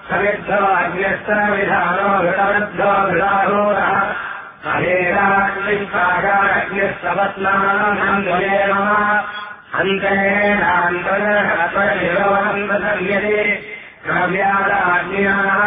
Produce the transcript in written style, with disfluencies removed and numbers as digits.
समिद्धो अग्निस्तरविधानो घृतवृद्धो घृतारूढः अहेराग्निस्तागारग्निस्तवत्नानन्दुलेन अन्तरेणान्तरहतशिरोवन्तसंयते कव्यादाग्न्याः